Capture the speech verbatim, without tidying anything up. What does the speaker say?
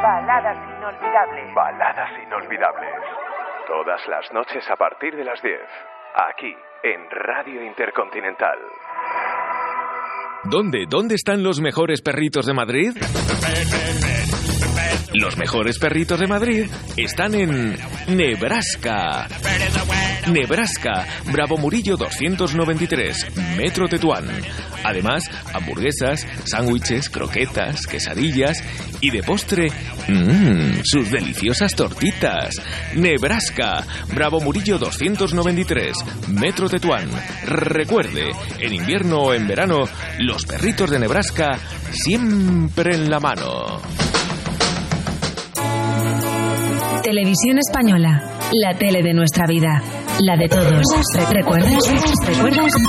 Baladas inolvidables. Baladas inolvidables. Todas las noches a partir de las diez. Aquí, en Radio Intercontinental. ¿Dónde? ¿Dónde están los mejores perritos de Madrid? Los mejores perritos de Madrid están en Nebraska. Nebraska, Bravo Murillo doscientos noventa y tres, Metro Tetuán. Además, hamburguesas, sándwiches, croquetas, quesadillas y de postre, mmm, sus deliciosas tortitas. Nebraska, Bravo Murillo doscientos noventa y tres, Metro Tetuán. Recuerde, en invierno o en verano, los perritos de Nebraska siempre en la mano. Televisión Española, la tele de nuestra vida, la de todos. ¿Recuerdas? ¿Recuerdas?